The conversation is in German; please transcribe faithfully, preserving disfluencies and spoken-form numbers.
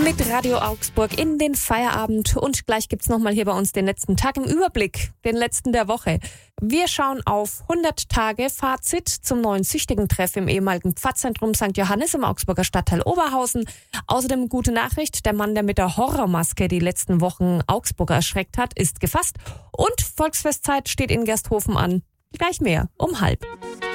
Mit Radio Augsburg in den Feierabend und gleich gibt's nochmal hier bei uns den letzten Tag im Überblick, den letzten der Woche. Wir schauen auf hundert Tage Fazit zum neuen Süchtigen-Treff im ehemaligen Pfarrzentrum Sankt Johannes im Augsburger Stadtteil Oberhausen. Außerdem gute Nachricht, der Mann, der mit der Horrormaske die letzten Wochen Augsburger erschreckt hat, ist gefasst und Volksfestzeit steht in Gersthofen an. Gleich mehr um halb.